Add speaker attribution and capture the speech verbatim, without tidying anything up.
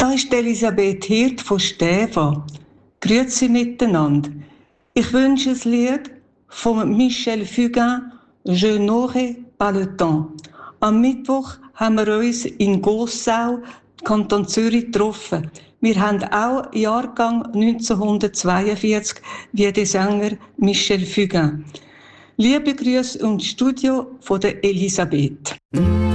Speaker 1: Da ist Elisabeth Hirt von Stäfa. Grüezi miteinander. Ich wünsche ein Lied von Michel Fugain, «Je n'aurai pas le temps». Am Mittwoch haben wir uns in Gossau, Kanton Zürich, getroffen. Wir haben auch Jahrgang neunzehnhundertzweiundvierzig wie der Sänger Michel Fugain. Liebe Grüße ins Studio von der Elisabeth.